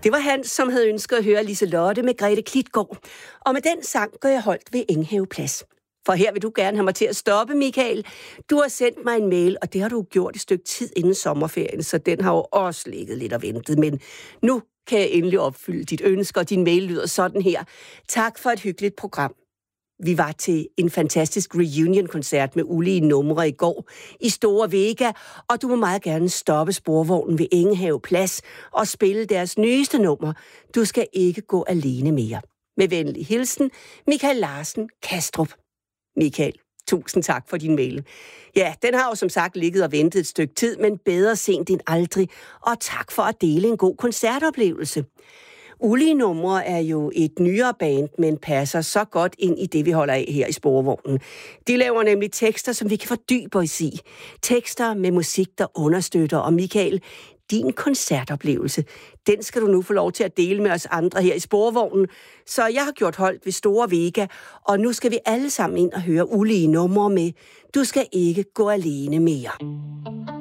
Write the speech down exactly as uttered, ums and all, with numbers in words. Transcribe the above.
Det var Hans, som havde ønsket at høre Liselotte med Grete Klitgaard. Og med den sang går jeg holdt ved Enghave Plads. For her vil du gerne have mig til at stoppe, Michael. Du har sendt mig en mail, og det har du gjort et stykke tid inden sommerferien, så den har jo også ligget lidt og ventet. Men nu kan jeg endelig opfylde dit ønske, og din mail lyder sådan her. Tak for et hyggeligt program. Vi var til en fantastisk reunion-koncert med ulige numre i går i Store Vega, og du må meget gerne stoppe sporvognen ved Enghave Plads og spille deres nyeste nummer. Du skal ikke gå alene mere. Med venlig hilsen, Michael Larsen, Kastrup. Michael, tusind tak for din mail. Ja, den har jo som sagt ligget og ventet et stykke tid, men bedre sent end aldrig. Og tak for at dele en god koncertoplevelse. Ulige numre er jo et nyere band, men passer så godt ind i det, vi holder af her i sporvognen. De laver nemlig tekster, som vi kan fordybe os i. Tekster med musik, der understøtter. Og Michael, din koncertoplevelse, den skal du nu få lov til at dele med os andre her i sporvognen. Så jeg har gjort holdt ved Store Vega, og nu skal vi alle sammen ind og høre ulige numre med Du skal ikke gå alene mere.